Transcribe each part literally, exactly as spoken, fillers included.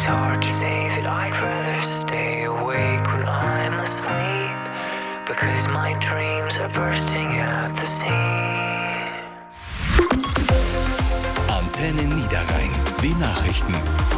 It's hard to say that I'd rather stay awake when I'm asleep, because my dreams are bursting at the seams. Antenne Niederrhein, die Nachrichten.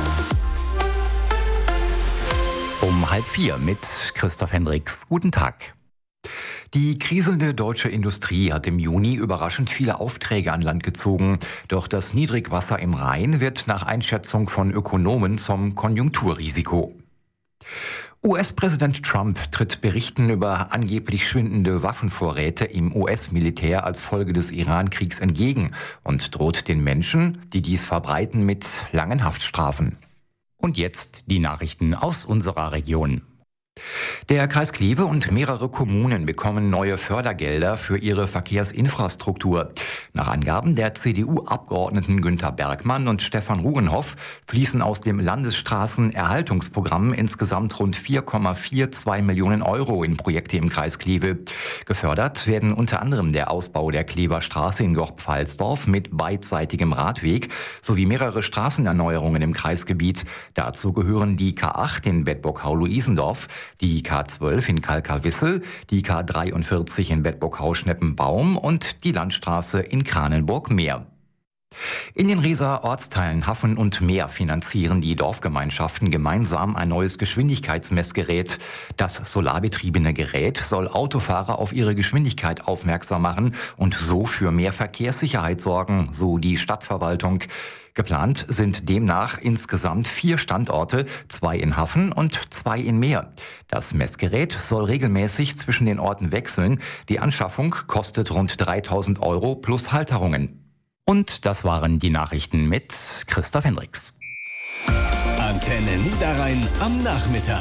Um halb vier mit Christoph Hendricks. Guten Tag. Die kriselnde deutsche Industrie hat im Juni überraschend viele Aufträge an Land gezogen. Doch das Niedrigwasser im Rhein wird nach Einschätzung von Ökonomen zum Konjunkturrisiko. U S-Präsident Trump tritt Berichten über angeblich schwindende Waffenvorräte im U S-Militär als Folge des Iran-Kriegs entgegen und droht den Menschen, die dies verbreiten, mit langen Haftstrafen. Und jetzt die Nachrichten aus unserer Region. Der Kreis Kleve und mehrere Kommunen bekommen neue Fördergelder für ihre Verkehrsinfrastruktur. Nach Angaben der C D U-Abgeordneten Günther Bergmann und Stefan Rugenhoff fließen aus dem Landesstraßenerhaltungsprogramm insgesamt rund vier Komma zweiundvierzig Millionen Euro in Projekte im Kreis Kleve. Gefördert werden unter anderem der Ausbau der Klever Straße in Gorp-Pfalzdorf mit beidseitigem Radweg sowie mehrere Straßenerneuerungen im Kreisgebiet. Dazu gehören die K acht in Bedburg-Hau-Luisendorf, die K zwölf in Kalkar-Wissel, die K dreiundvierzig in Bedburg-Hau-Schneppenbaum und die Landstraße in Kranenburg-Meer. In den Rieser Ortsteilen Haffen und Meer finanzieren die Dorfgemeinschaften gemeinsam ein neues Geschwindigkeitsmessgerät. Das solarbetriebene Gerät soll Autofahrer auf ihre Geschwindigkeit aufmerksam machen und so für mehr Verkehrssicherheit sorgen, so die Stadtverwaltung. Geplant sind demnach insgesamt vier Standorte, zwei in Haffen und zwei in Meer. Das Messgerät soll regelmäßig zwischen den Orten wechseln. Die Anschaffung kostet rund dreitausend Euro plus Halterungen. Und das waren die Nachrichten mit Christoph Hendricks. Antenne Niederrhein am Nachmittag.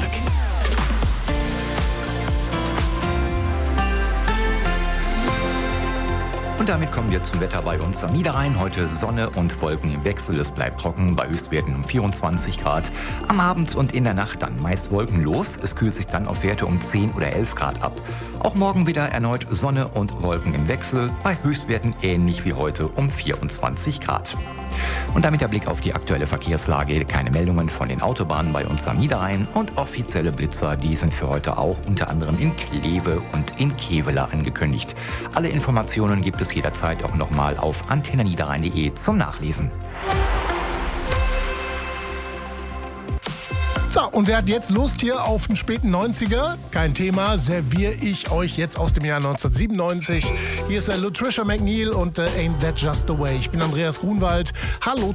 Und damit kommen wir zum Wetter bei uns am Niederrhein. Heute Sonne und Wolken im Wechsel. Es bleibt trocken bei Höchstwerten um vierundzwanzig Grad. Am Abend und in der Nacht dann meist wolkenlos. Es kühlt sich dann auf Werte um zehn oder elf Grad ab. Auch morgen wieder erneut Sonne und Wolken im Wechsel. Bei Höchstwerten ähnlich wie heute um vierundzwanzig Grad. Und damit der Blick auf die aktuelle Verkehrslage. Keine Meldungen von den Autobahnen bei uns am Niederrhein und offizielle Blitzer, die sind für heute auch unter anderem in Kleve und in Kevela angekündigt. Alle Informationen gibt es jederzeit auch nochmal auf antenne niederrhein punkt de zum Nachlesen. So, und wer hat jetzt Lust hier auf den späten neunziger? Kein Thema, serviere ich euch jetzt aus dem Jahr neunzehnhundertsiebenundneunzig. Hier ist der Latricia McNeil und uh, Ain't That Just the Way. Ich bin Andreas Grunwald. Hallo